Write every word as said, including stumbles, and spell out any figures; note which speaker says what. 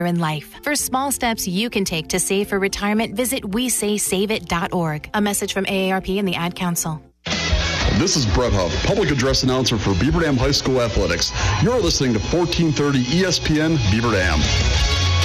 Speaker 1: in life. For small steps you can take to save for retirement, visit we say save it dot org. A message from A A R P and the Ad Council.
Speaker 2: This is Brett Huff, public address announcer for Beaver Dam High School Athletics. You're listening to fourteen thirty E S P N Beaver Dam.